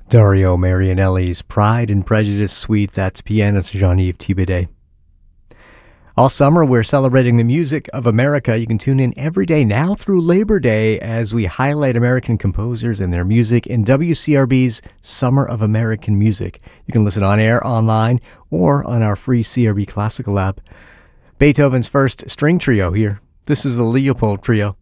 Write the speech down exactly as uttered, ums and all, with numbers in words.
Dario Marianelli's Pride and Prejudice Suite. That's pianist Jean-Yves Thibaudet. All summer, we're celebrating the music of America. You can tune in every day now through Labor Day as we highlight American composers and their music in W C R B's Summer of American Music. You can listen on air, online, or on our free C R B Classical app. Beethoven's first string trio here. This is the Leopold Trio.